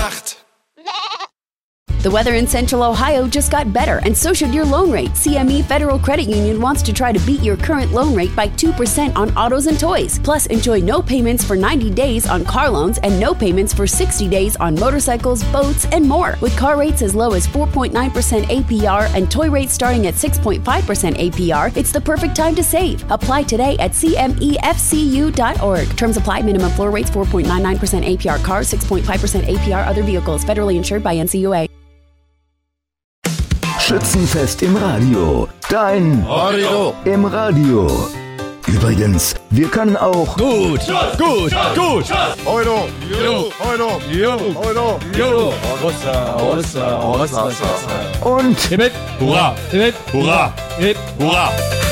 The weather in Central Ohio just got better, and so should your loan rate. CME Federal Credit Union wants to try to beat your current loan rate by 2% on autos and toys. Plus, enjoy no payments for 90 days on car loans and no payments for 60 days on motorcycles, boats, and more. With car rates as low as 4.9% APR and toy rates starting at 6.5% APR, it's the perfect time to save. Apply today at cmefcu.org. Terms apply. Minimum floor rates 4.99% APR cars, 6.5% APR other vehicles. Federally insured by NCUA. Schützenfest im Radio. Dein Radio im Radio. Übrigens, wir können auch gut. Euro, und hurra, hurra.